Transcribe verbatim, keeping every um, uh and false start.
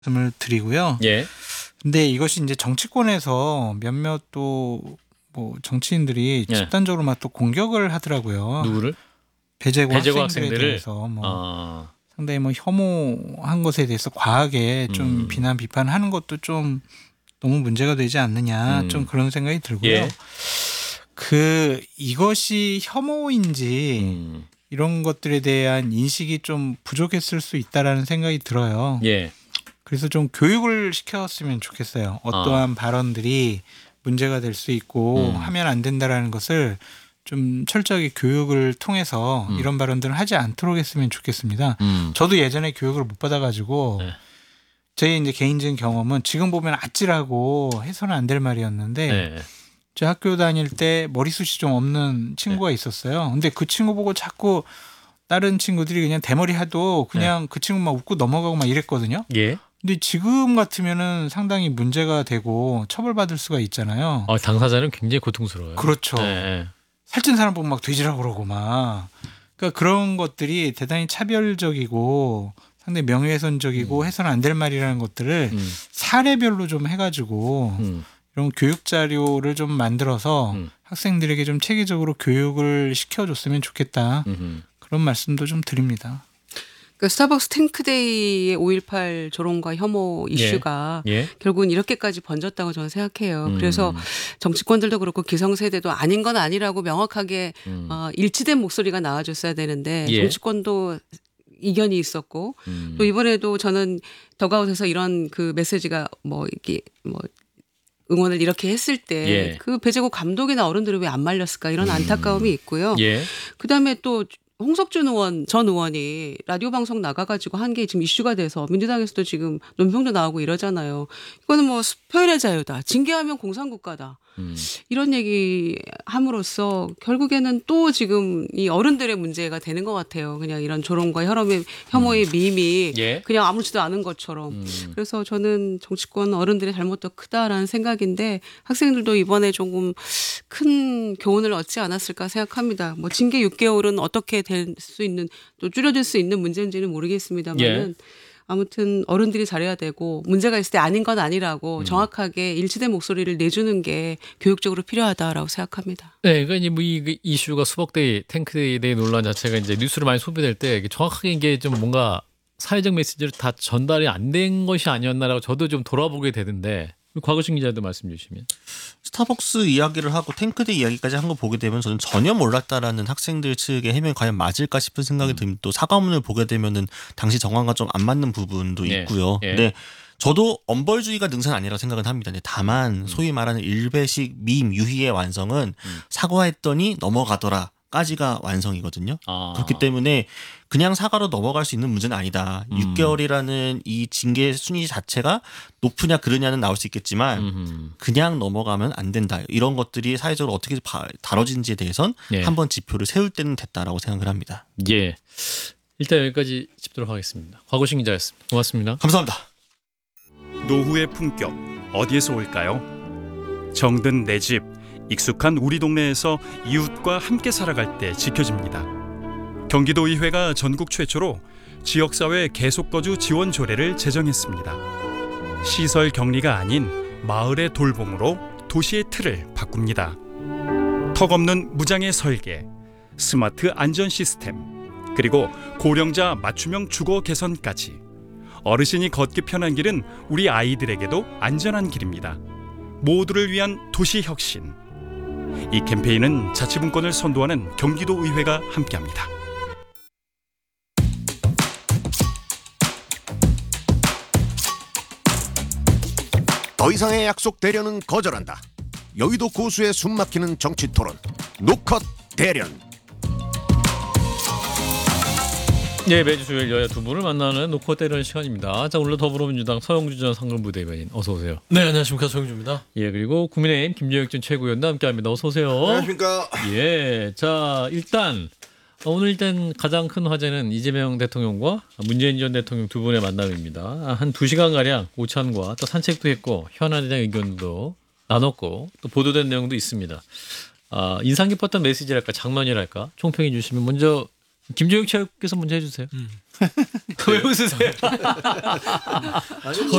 말씀을 드리고요. 예. 근데 이것이 이제 정치권에서 몇몇 또 뭐 정치인들이 예. 집단적으로 막 또 공격을 하더라고요. 누구를? 배제고, 배제고 학생들에 학생들을? 대해서 뭐 아. 상당히 뭐 혐오한 것에 대해서 과하게 좀 음. 비난 비판하는 것도 좀 너무 문제가 되지 않느냐 음. 좀 그런 생각이 들고요. 예. 그 이것이 혐오인지 음. 이런 것들에 대한 인식이 좀 부족했을 수 있다라는 생각이 들어요. 예. 그래서 좀 교육을 시켰으면 좋겠어요. 어떠한 아. 발언들이 문제가 될 수 있고 음. 하면 안 된다라는 것을 좀 철저하게 교육을 통해서 음. 이런 발언들을 하지 않도록 했으면 좋겠습니다. 음. 저도 예전에 교육을 못 받아가지고 네. 제 이제 개인적인 경험은 지금 보면 아찔하고 해서는 안 될 말이었는데 네. 제 학교 다닐 때 머리숱이 좀 없는 친구가 있었어요. 근데 그 친구 보고 자꾸 다른 친구들이 그냥 대머리 해도 그냥 그 친구만 웃고 넘어가고 막 이랬거든요. 예. 근데 지금 같으면은 상당히 문제가 되고 처벌받을 수가 있잖아요. 어, 당사자는 굉장히 고통스러워요. 그렇죠. 네. 살찐 사람 보면 막 돼지라고 그러고 막. 그러니까 그런 것들이 대단히 차별적이고 상당히 명예훼손적이고 음. 해서는 안 될 말이라는 것들을 음. 사례별로 좀 해가지고 음. 이런 교육 자료를 좀 만들어서 음. 학생들에게 좀 체계적으로 교육을 시켜줬으면 좋겠다. 음. 그런 말씀도 좀 드립니다. 그 스타벅스 탱크데이의 오일팔 조롱과 혐오 이슈가 예. 결국은 이렇게까지 번졌다고 저는 생각해요. 음. 그래서 정치권들도 그렇고 기성세대도 아닌 건 아니라고 명확하게 음. 어, 일치된 목소리가 나와줬어야 되는데 예. 정치권도 이견이 있었고 음. 또 이번에도 저는 더가웃에서 이런 그 메시지가 뭐 이렇게 뭐 응원을 이렇게 했을 때 그 예. 배제고 감독이나 어른들이 왜 안 말렸을까 이런 음. 안타까움이 있고요. 예. 그다음에 또 홍석준 의원 전 의원이 라디오 방송 나가가지고 한 게 지금 이슈가 돼서 민주당에서도 지금 논평도 나오고 이러잖아요. 이거는 뭐 표현의 자유다. 징계하면 공산국가다. 음. 이런 얘기 함으로써 결국에는 또 지금 이 어른들의 문제가 되는 것 같아요. 그냥 이런 조롱과 혐오의, 혐오의 밈이 예. 그냥 아무렇지도 않은 것처럼. 음. 그래서 저는 정치권 어른들의 잘못도 크다라는 생각인데 학생들도 이번에 조금 큰 교훈을 얻지 않았을까 생각합니다. 뭐 징계 육 개월은 어떻게 될 수 있는 또 줄여질 수 있는 문제인지는 모르겠습니다만은 예. 아무튼 어른들이 잘해야 되고 문제가 있을 때 아닌 건 아니라고 음. 정확하게 일치된 목소리를 내주는 게 교육적으로 필요하다라고 생각합니다. 네, 그러니까 이제 뭐 이 이슈가 수복데이, 탱크데이 논란 자체가 이제 뉴스로 많이 소비될 때 이게 정확하게 이게 좀 뭔가 사회적 메시지를 다 전달이 안 된 것이 아니었나라고 저도 좀 돌아보게 되는데 곽우신 기자도 말씀 주시면. 스타벅스 이야기를 하고 탱크데이 이야기까지 한 거 보게 되면 저는 전혀 몰랐다라는 학생들 측의 해명이 과연 맞을까 싶은 생각이 음. 듭니다. 또 사과문을 보게 되면은 당시 정황과 좀 안 맞는 부분도 예. 있고요. 예. 근데 저도 엄벌주의가 능사는 아니라고 생각은 합니다. 근데 다만 음. 소위 말하는 일베식 밈 유희의 완성은 음. 사과했더니 넘어가더라. 까지가 완성이거든요. 아. 그렇기 때문에 그냥 사과로 넘어갈 수 있는 문제는 아니다. 음. 육 개월이라는 이 징계 순위 자체가 높으냐 그르냐는 나올 수 있겠지만 음흠. 그냥 넘어가면 안 된다. 이런 것들이 사회적으로 어떻게 다뤄지는지에 대해선 예. 한번 지표를 세울 때는 됐다라고 생각을 합니다. 예. 일단 여기까지 짚도록 하겠습니다. 곽우신 기자였습니다. 고맙습니다. 감사합니다. 노후의 품격 어디에서 올까요? 정든 내 집, 익숙한 우리 동네에서 이웃과 함께 살아갈 때 지켜집니다. 경기도의회가 전국 최초로 지역사회 계속거주 지원 조례를 제정했습니다. 시설 격리가 아닌 마을의 돌봄으로 도시의 틀을 바꿉니다. 턱없는 무장의 설계, 스마트 안전 시스템, 그리고 고령자 맞춤형 주거 개선까지 어르신이 걷기 편한 길은 우리 아이들에게도 안전한 길입니다. 모두를 위한 도시 혁신. 이 캠페인은 자치분권을 선도하는 경기도의회가 함께합니다. 더 이상의 약속 대련은 거절한다. 여의도 고수의 숨막히는 정치 토론 노컷 대련. 네, 매주 수요일 여야 두 분을 만나는 노컷 대련 시간입니다. 자, 오늘 더불어민주당 서영주 전 상근부 대변인 어서 오세요. 네, 안녕하십니까, 서영주입니다. 예, 그리고 국민의힘 김재혁 전 최고위원도 함께합니다. 어서 오세요. 안녕하십니까. 예, 자 일단 오늘 일단 가장 큰 화제는 이재명 대통령과 문재인 전 대통령 두 분의 만남입니다. 한 두 시간 가량 오찬과 또 산책도 했고 현안에 대한 의견도 나눴고 또 보도된 내용도 있습니다. 아, 인상 깊었던 메시지랄까 장면이랄까 총평해 주시면 먼저 김재욱 최고께서 먼저 해주세요. 음. 왜 웃으세요?